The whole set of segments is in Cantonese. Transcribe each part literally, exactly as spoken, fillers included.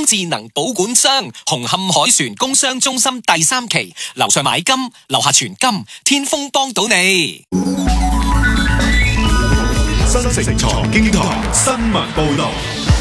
智能保管箱，紅磡海船工商中心第三期，樓上買金，樓下存金，天風幫到你。 新城財經台新聞報道。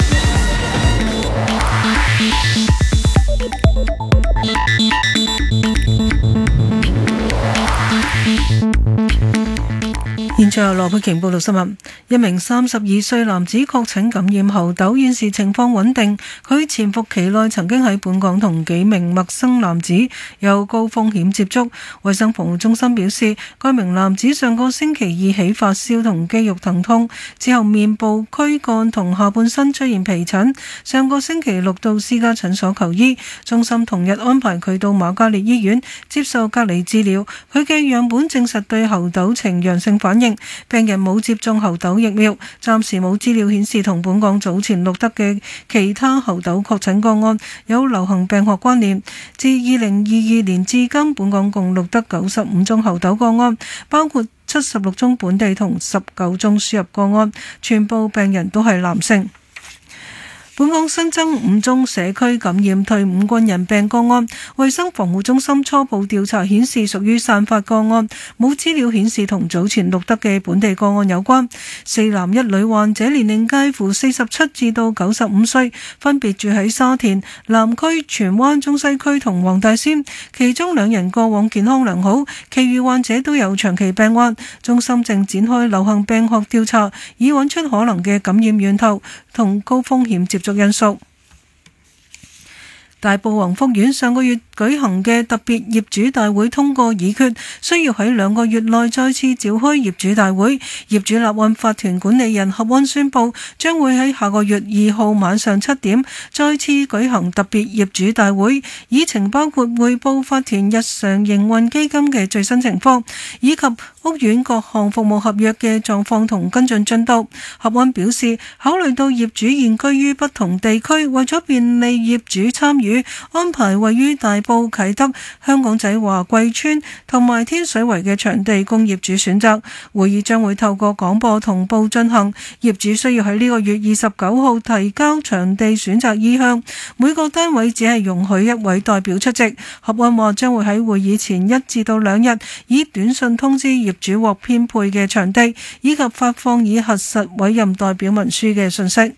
現在由羅佩瓊報道新聞。一名三十二歲男子確診感染猴痘，現時情況穩定。佢潛伏期內曾經喺本港同幾名陌生男子有高風險接觸。衛生防護中心表示，該名男子上個星期二起發燒同肌肉疼痛，之後面部、軀幹同下半身出現皮疹。上個星期六到私家診所求醫，中心同日安排佢到瑪嘉烈醫院接受隔離治療。佢嘅樣本證實對猴痘呈陽性反應。病人冇接種猴痘疫苗，暫時冇資料顯示同本港早前錄得嘅其他猴痘確診個案有流行病學關聯。自二零二二年至今，本港共錄得九十五宗猴痘個案，包括七十六宗本地同十九宗輸入個案，全部病人都係男性。本港新增五宗社區感染退伍軍人病個案，衛生防護中心初步調查顯示屬於散發個案，冇資料顯示同早前錄得嘅本地個案有關。四男一女患者年齡介乎四十七至到九十五歲，分別住喺沙田、南區、荃灣、中西區同黃大仙，其中兩人過往健康良好，其餘患者都有長期病患。中心正展開流行病學調查，以揾出可能嘅感染源頭同高風險接觸因素。大埔宏福苑上個月舉行嘅特別業主大會通過議決，需要喺兩個月內再次召開業主大會。業主立案法團管理人合安宣布，將會喺下個月二號晚上七點再次舉行特別業主大會，議程包括匯報法團日常營運基金嘅最新情況，以及屋苑各項服務合約嘅狀況同跟進進度。合安表示，考慮到業主現居於不同地區，為咗便利業主參與，安排位於大埔啟德、香港仔華貴村同埋天水圍嘅場地供業主選擇。會議將會透過廣播同步進行，業主需要喺呢個月二十九號提交場地選擇意向，每個單位只係容許一位代表出席。合安話將會喺會議前一至到兩日以短信通知業主獲編配嘅場地，以及發放以核實委任代表文書嘅信息。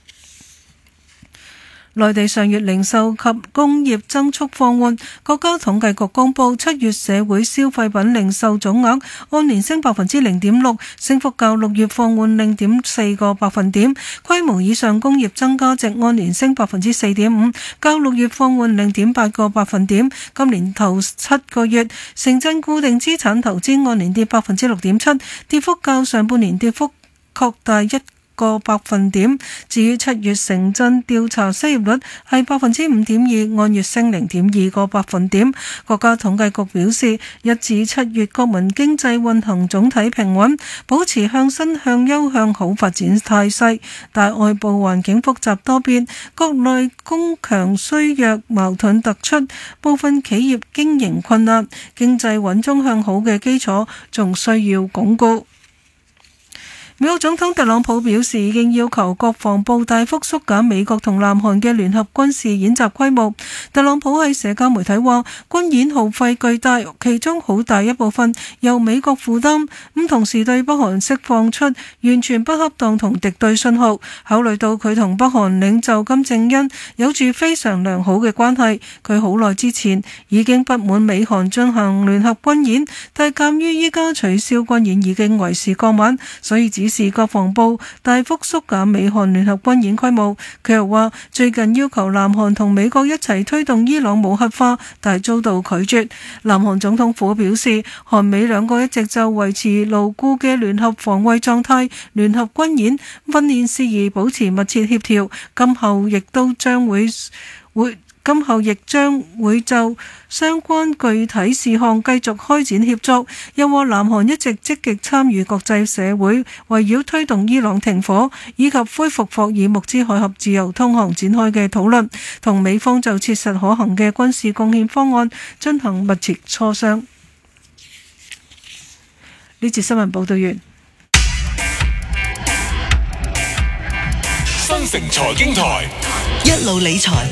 內地上月零售及工業增速放緩，國家統計局公布七月社會消費品零售總額按年升百分之零點六，升幅較六月放緩零點四個百分點。規模以上工業增加值按年升百分之四點五，較六月放緩零點八個百分點。今年頭七個月，城鎮固定資產投資按年跌百分之六點七，跌幅較上半年跌幅擴大一個百分點。至於七月城鎮調查失業率係百分之五點二，按月升零點二個百分點。國家統計局表示，一至七月國民經濟運行總體平穩，保持向新向優向好發展態勢，但外部環境複雜多變，國內供強需弱矛盾突出，部分企業經營困難，經濟穩中向好嘅基礎仲需要鞏固。美國總統特朗普表示，已經要求國防部大幅縮減美國同南韓嘅聯合軍事演習規模。特朗普喺社交媒體話，軍演耗費巨大，其中好大一部分由美國負擔，咁同時對北韓釋放出完全不恰當同敵對信號。考慮到佢同北韓領袖金正恩有住非常良好嘅關係，佢好耐之前已經不滿美韓進行聯合軍演，但係鑑於依家取消軍演已經為時過晚，所以指示國防部大幅縮減美韓聯合軍演規模。佢又話，最近要求南韓同美國一齊推動伊朗無核化，但遭到拒絕。南韓總統府表示，韓美兩個一直就維持牢固嘅聯合防衛狀態、聯合軍演訓練事宜保持密切協調，今後亦都將會會今後亦將會就相關具體事項繼續開展協作。又話南韓一直積極參與國際社會圍繞推動伊朗停火以及恢復霍爾木茲海峽自由通航展開嘅討論，同美方就切實可行嘅軍事貢獻方案進行密切磋商。呢節新聞報道完。 新城財經台一路理財，